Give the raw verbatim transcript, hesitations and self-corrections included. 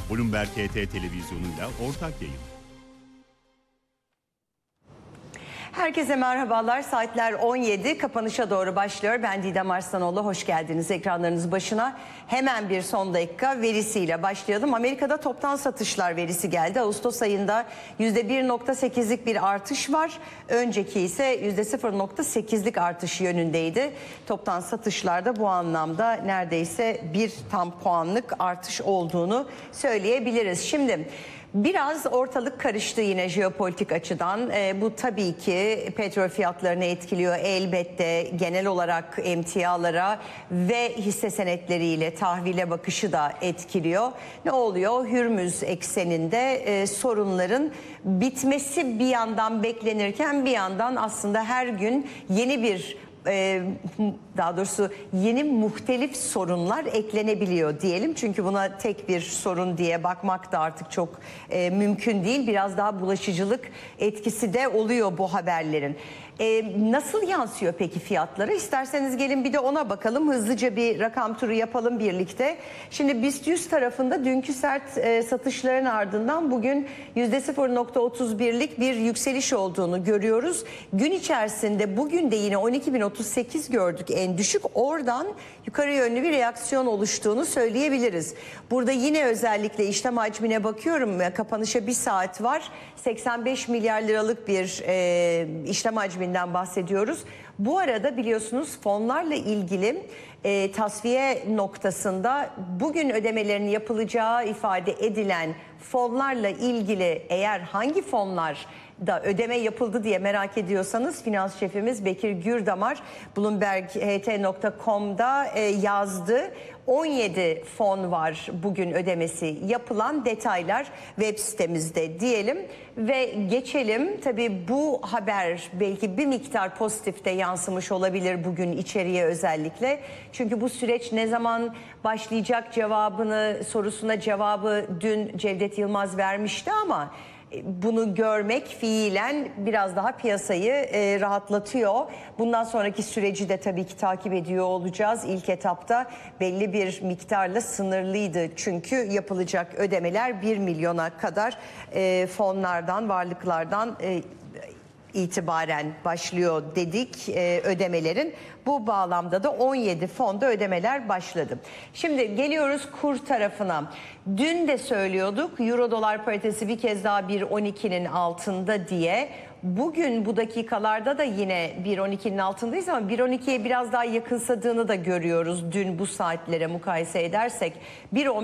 Bloomberg H T televizyonuyla ortak yayın. Herkese merhabalar. Saatler on yedi. Kapanışa doğru başlıyor. Ben Didem Arslanoğlu. Hoş geldiniz ekranlarınız başına. Hemen bir son dakika verisiyle başlayalım. Amerika'da toptan satışlar verisi geldi. Ağustos ayında yüzde bir nokta sekizlik bir artış var. Önceki ise yüzde sıfır nokta sekizlik artış yönündeydi. Toptan satışlarda bu anlamda neredeyse bir tam puanlık artış olduğunu söyleyebiliriz. Şimdi biraz ortalık karıştı yine jeopolitik açıdan. E, bu tabii ki petrol fiyatlarını etkiliyor elbette. Genel olarak emtialara ve hisse senetleriyle tahvile bakışı da etkiliyor. Ne oluyor? Hürmüz ekseninde e, sorunların bitmesi bir yandan beklenirken bir yandan aslında her gün yeni bir daha doğrusu yeni muhtelif sorunlar eklenebiliyor diyelim. Çünkü buna tek bir sorun diye bakmak da artık çok e, mümkün değil. Biraz daha bulaşıcılık etkisi de oluyor bu haberlerin. E, nasıl yansıyor peki fiyatlara? İsterseniz gelin bir de ona bakalım. Hızlıca bir rakam turu yapalım birlikte. Şimdi BIST yüz tarafında dünkü sert e, satışların ardından bugün yüzde sıfır nokta otuz birlik bir yükseliş olduğunu görüyoruz. Gün içerisinde bugün de yine on iki bin otuz sekiz gördük en düşük. Oradan yukarı yönlü bir reaksiyon oluştuğunu söyleyebiliriz. Burada yine özellikle işlem hacmine bakıyorum. Kapanışa bir saat var. seksen beş milyar liralık bir e, işlem hacminden bahsediyoruz. Bu arada biliyorsunuz fonlarla ilgili e, tasfiye noktasında bugün ödemelerin yapılacağı ifade edilen fonlarla ilgili eğer hangi fonlar da ödeme yapıldı diye merak ediyorsanız finans şefimiz Bekir Gürdamar Bloomberg H T nokta com'da e, yazdı. on yedi fon var bugün ödemesi yapılan, detaylar web sitemizde diyelim ve geçelim. Tabii bu haber belki bir miktar pozitifte yansımış olabilir bugün içeriye özellikle. Çünkü bu süreç ne zaman başlayacak cevabını sorusuna cevabı dün Cevdet Yılmaz vermişti ama bunu görmek fiilen biraz daha piyasayı e, rahatlatıyor. Bundan sonraki süreci de tabii ki takip ediyor olacağız. İlk etapta belli bir miktarla sınırlıydı. Çünkü yapılacak ödemeler bir milyona kadar e, fonlardan, varlıklardan e, itibaren başlıyor dedik e, ödemelerin. Bu bağlamda da on yedi fonda ödemeler başladı. Şimdi geliyoruz kur tarafına. Dün de söylüyorduk euro dolar paritesi bir kez daha bir on ikinin altında diye. Bugün bu dakikalarda da yine bir on ikinin altındayız ama bir on ikiye biraz daha yakınsadığını da görüyoruz. Dün bu saatlere mukayese edersek bir on